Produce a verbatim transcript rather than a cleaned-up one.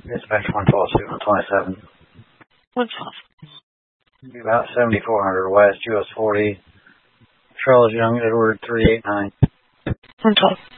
Dispatch one twelve, signal twenty-seven. one twelve. About seventy-four hundred west, U S forty. Charles Young, Edward three eight nine. one twelve.